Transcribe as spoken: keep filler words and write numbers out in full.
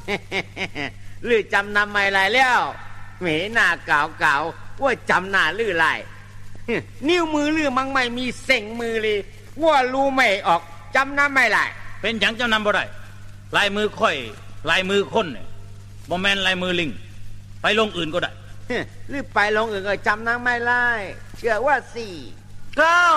ลือจำนำไม่ไรแล้วเหม็นหน้าเก่าเก่าว่าจำหน้าลือไรนิ้วมือลือมังไม่มีเส่งมือเลยว่ารู้ไม่ออกจำนำไม่ไรเป็นอย่างจำนำบ่ได้ลายมือค่อยลายมือคนเนี่ยบ่แม่นลายมือลิงไปลงอื่นก็ได้ลือไปลงอื่นก็จำนำไม่ไรเชื่อว่าสี่เก้า